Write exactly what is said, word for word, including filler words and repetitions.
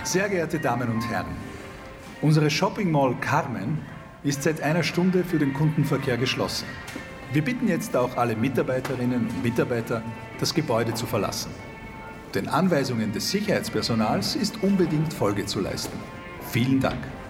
Sehr geehrte Damen und Herren, unsere Shopping Mall Carmen ist seit einer Stunde für den Kundenverkehr geschlossen. Wir bitten jetzt auch alle Mitarbeiterinnen und Mitarbeiter, das Gebäude zu verlassen. Den Anweisungen des Sicherheitspersonals ist unbedingt Folge zu leisten. Vielen Dank.